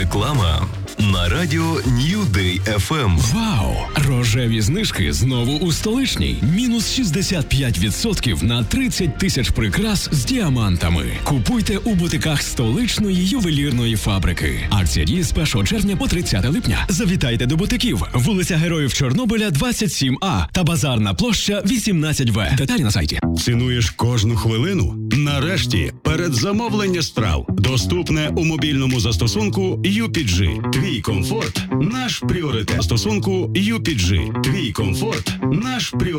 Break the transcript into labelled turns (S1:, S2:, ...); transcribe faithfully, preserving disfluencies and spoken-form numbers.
S1: Реклама на радіо New Day еф ем.
S2: Вау! Рожеві знижки знову у столичній. Мінус шістдесят п'ять відсотків на тридцять тисяч прикрас з діамантами. Купуйте у бутиках столичної ювелірної фабрики. Акція діє з першого червня по тридцяте липня. Завітайте до бутиків. Вулиця Героїв Чорнобиля, двадцять сім А та Базарна площа, вісімнадцять В. Деталі на сайті.
S3: Цінуєш кожну хвилину? Нарешті, передзамовлення страв. Доступне у мобільному застосунку ю пі джі. Твій комфорт – наш пріоритет. Застосунку ю пі джі. Твій комфорт – наш пріоритет.